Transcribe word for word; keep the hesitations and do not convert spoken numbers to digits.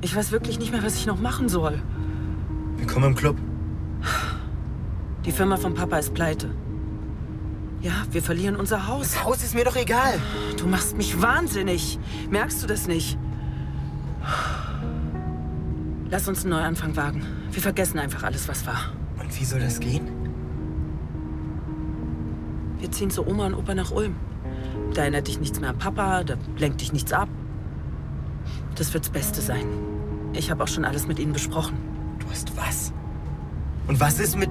Ich weiß wirklich nicht mehr, was ich noch machen soll. Willkommen im Club. Die Firma von Papa ist pleite. Ja, wir verlieren unser Haus. Das Haus ist mir doch egal. Du machst mich wahnsinnig. Merkst du das nicht? Lass uns einen Neuanfang wagen. Wir vergessen einfach alles, was war. Und wie soll das gehen? Wir ziehen zu Oma und Opa nach Ulm. Da erinnert dich nichts mehr an Papa, da lenkt dich nichts ab. Das wird's Beste sein. Ich habe auch schon alles mit ihnen besprochen. Du hast was? Und was ist mit